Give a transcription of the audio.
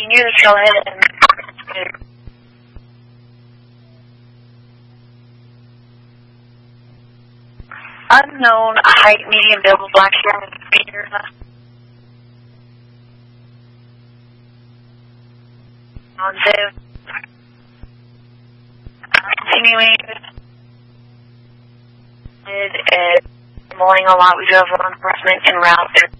you just go ahead and... Unknown, height, medium build, black hair with beard. Positive. Continuing. Mowing a lot. We do have law enforcement en route.